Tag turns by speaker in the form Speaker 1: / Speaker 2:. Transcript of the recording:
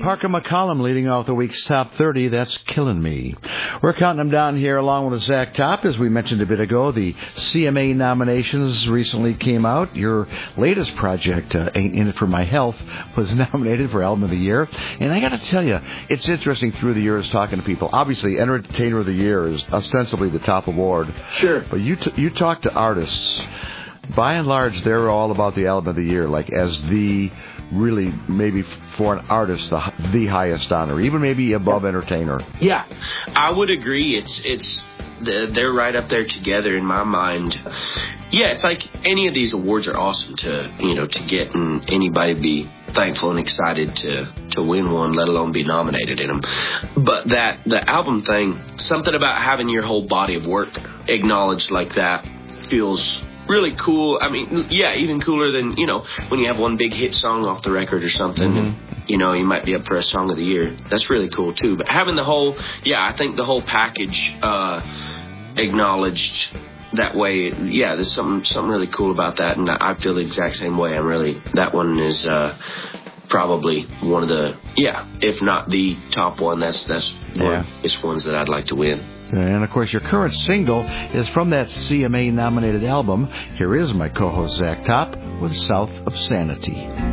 Speaker 1: Parker McCollum leading off the week's top 30. That's Killing Me. We're counting them down here along with Zach Top. As we mentioned a bit ago, the CMA nominations recently came out. Your latest project, Ain't In It For My Health, was nominated for Album of the Year. And I got to tell you, it's interesting through the years talking to people. Obviously, Entertainer of the Year is ostensibly the top award.
Speaker 2: Sure.
Speaker 1: But you talk to artists. By and large, they're all about the Album of the Year, like as the really, maybe for an artist, the highest honor, even maybe above Entertainer.
Speaker 2: Yeah, I would agree. They're right up there together in my mind. Yeah, it's like any of these awards are awesome to get, and anybody be thankful and excited to win one, let alone be nominated in them. But the album thing, something about having your whole body of work acknowledged like that feels really cool. I mean, yeah, even cooler than, when you have one big hit song off the record or something,
Speaker 1: mm-hmm.
Speaker 2: and, you might be up for a Song of the Year. That's really cool, too. But having I think the whole package acknowledged that way, there's something really cool about that, and I feel the exact same way. That one is probably one of the, if not the top one, that's one of the ones that I'd like to win.
Speaker 1: And, of course, your current single is from that CMA-nominated album. Here is my co-host, Zach Top, with South of Sanity.